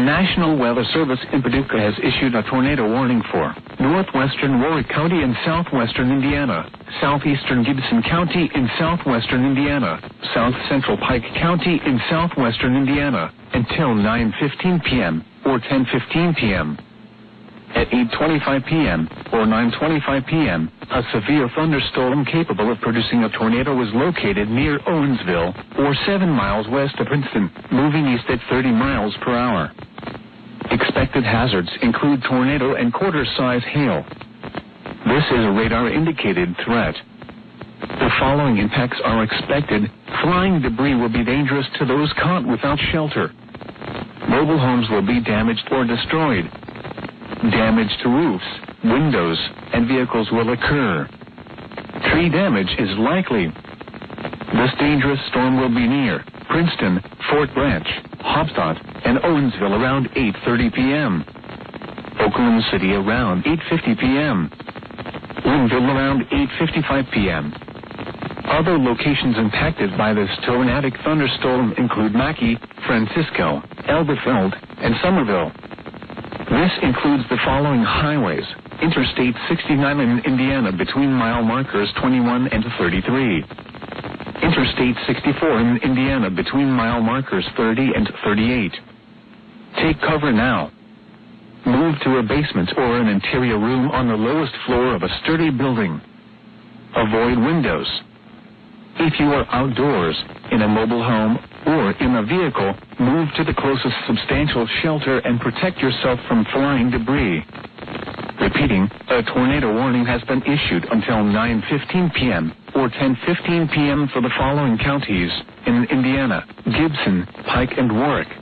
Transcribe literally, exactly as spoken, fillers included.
National Weather Service in Paducah has issued a tornado warning for northwestern Warwick County in southwestern Indiana, southeastern Gibson County in southwestern Indiana, south central Pike County in southwestern Indiana, until nine fifteen p.m. or ten fifteen p.m. At eight twenty-five p.m. or nine twenty-five p.m., a severe thunderstorm capable of producing a tornado was located near Owensville, or seven miles west of Princeton, moving east at thirty miles per hour. Expected hazards include tornado and quarter-size hail. This is a radar-indicated threat. The following impacts are expected. Flying debris will be dangerous to those caught without shelter. Mobile homes will be damaged or destroyed. Damage to roofs, windows, and vehicles will occur. Tree damage is likely. This dangerous storm will be near Princeton, Fort Branch, Hobstadt, and Owensville around eight thirty p.m. Oakland City around eight fifty p.m. Linville around eight fifty-five p.m. Other locations impacted by this tornadic thunderstorm include Mackay, Francisco, Elberfeld, and Somerville. This includes the following highways: Interstate sixty-nine in Indiana between mile markers twenty-one and thirty-three. Interstate sixty-four in Indiana between mile markers thirty and thirty-eight. Take cover now. Move to a basement or an interior room on the lowest floor of a sturdy building. Avoid windows. If you are outdoors, in a mobile home, or in a vehicle, move to the closest substantial shelter and protect yourself from flying debris. Repeating, a tornado warning has been issued until nine fifteen p.m. or ten fifteen p.m. for the following counties in Indiana: Gibson, Pike, and Warwick.